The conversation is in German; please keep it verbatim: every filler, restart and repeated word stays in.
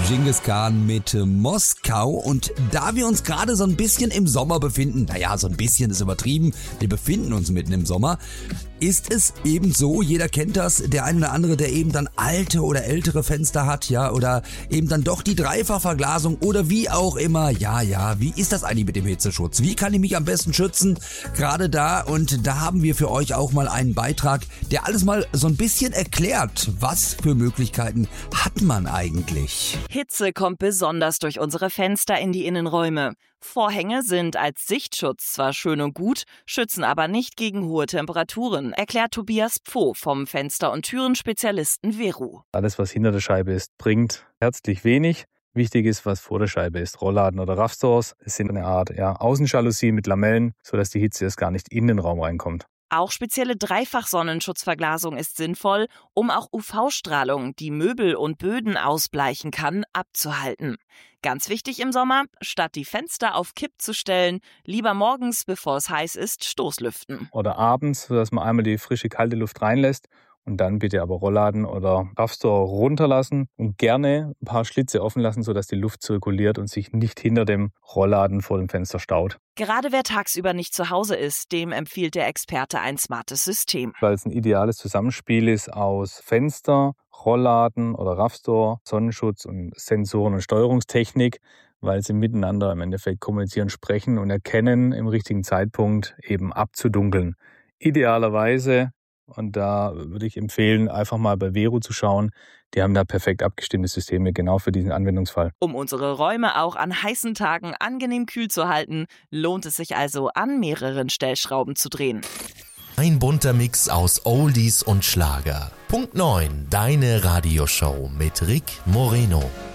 Genghis Khan mit Moskau. Und da wir uns gerade so ein bisschen im Sommer befinden, naja, so ein bisschen ist übertrieben, wir befinden uns mitten im Sommer, ist es eben so, jeder kennt das, der ein oder andere, der eben dann alte oder ältere Fenster hat, ja, oder eben dann doch die Dreifachverglasung oder wie auch immer. Ja, ja, wie ist das eigentlich mit dem Hitzeschutz? Wie kann ich mich am besten schützen? Gerade da, und da haben wir für euch auch mal einen Beitrag, der alles mal so ein bisschen erklärt, was für Möglichkeiten hat man eigentlich. Hitze kommt besonders durch unsere Fenster in die Innenräume. Vorhänge sind als Sichtschutz zwar schön und gut, schützen aber nicht gegen hohe Temperaturen, erklärt Tobias Pfoh vom Fenster- und Türenspezialisten Veru. Alles, was hinter der Scheibe ist, bringt herzlich wenig. Wichtig ist, was vor der Scheibe ist. Rollladen oder Raffstores. Es sind eine Art ja, Außenjalousien mit Lamellen, sodass die Hitze erst gar nicht in den Raum reinkommt. Auch spezielle Dreifach-Sonnenschutzverglasung ist sinnvoll, um auch U V-Strahlung, die Möbel und Böden ausbleichen kann, abzuhalten. Ganz wichtig im Sommer, statt die Fenster auf Kipp zu stellen, lieber morgens, bevor es heiß ist, Stoßlüften. Oder abends, sodass man einmal die frische, kalte Luft reinlässt. Und dann bitte aber Rollladen oder Raffstore runterlassen und gerne ein paar Schlitze offen lassen, sodass die Luft zirkuliert und sich nicht hinter dem Rollladen vor dem Fenster staut. Gerade wer tagsüber nicht zu Hause ist, dem empfiehlt der Experte ein smartes System. Weil es ein ideales Zusammenspiel ist aus Fenster, Rollladen oder Raffstore, Sonnenschutz und Sensoren und Steuerungstechnik, weil sie miteinander im Endeffekt kommunizieren, sprechen und erkennen, im richtigen Zeitpunkt eben abzudunkeln. Idealerweise, und da würde ich empfehlen, einfach mal bei Veru zu schauen. Die haben da perfekt abgestimmte Systeme genau für diesen Anwendungsfall. Um unsere Räume auch an heißen Tagen angenehm kühl zu halten, lohnt es sich also, an mehreren Stellschrauben zu drehen. Ein bunter Mix aus Oldies und Schlager. Punkt neun, deine Radioshow mit Rick Moreno.